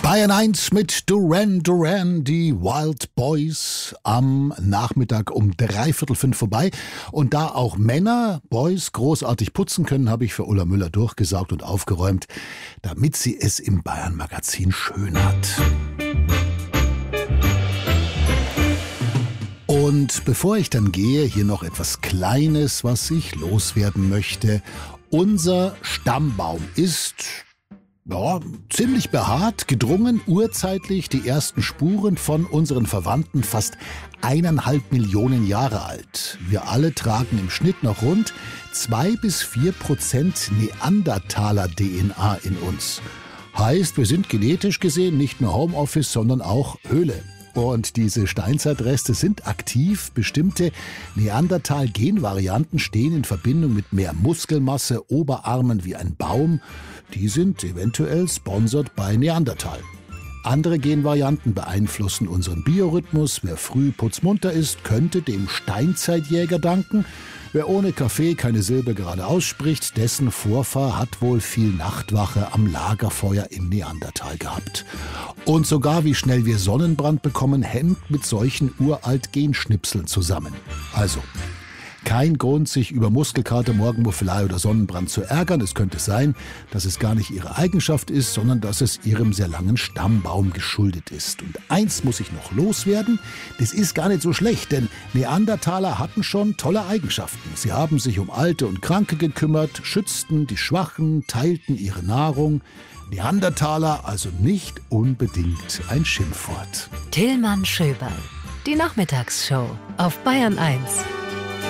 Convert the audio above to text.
Bayern 1 mit Duran Duran, die Wild Boys, am Nachmittag um 4:45 vorbei. Und da auch Männer, Boys, großartig putzen können, habe ich für Ulla Müller durchgesaugt und aufgeräumt, damit sie es im Bayern-Magazin schön hat. Und bevor ich dann gehe, hier noch etwas Kleines, was ich loswerden möchte. Unser Stammbaum ist ziemlich behaart, gedrungen, urzeitlich die ersten Spuren von unseren Verwandten fast 1,5 Millionen Jahre alt. Wir alle tragen im Schnitt noch rund 2-4% Neandertaler-DNA in uns. Heißt, wir sind genetisch gesehen nicht nur Homeoffice, sondern auch Höhle. Und diese Steinzeitreste sind aktiv. Bestimmte Neandertal-Genvarianten stehen in Verbindung mit mehr Muskelmasse, Oberarmen wie ein Baum. Die sind eventuell sponsored bei Neandertal. Andere Genvarianten beeinflussen unseren Biorhythmus. Wer früh putzmunter ist, könnte dem Steinzeitjäger danken. Wer ohne Kaffee keine Silbe gerade ausspricht, dessen Vorfahr hat wohl viel Nachtwache am Lagerfeuer in Neandertal gehabt. Und sogar wie schnell wir Sonnenbrand bekommen, hängt mit solchen uralt Genschnipseln zusammen. Also, kein Grund, sich über Muskelkater, Morgenmuffelei oder Sonnenbrand zu ärgern. Es könnte sein, dass es gar nicht ihre Eigenschaft ist, sondern dass es ihrem sehr langen Stammbaum geschuldet ist. Und eins muss ich noch loswerden, das ist gar nicht so schlecht, denn Neandertaler hatten schon tolle Eigenschaften. Sie haben sich um Alte und Kranke gekümmert, schützten die Schwachen, teilten ihre Nahrung. Neandertaler also nicht unbedingt ein Schimpfwort. Tillmann Schöberl, die Nachmittagsshow auf Bayern 1.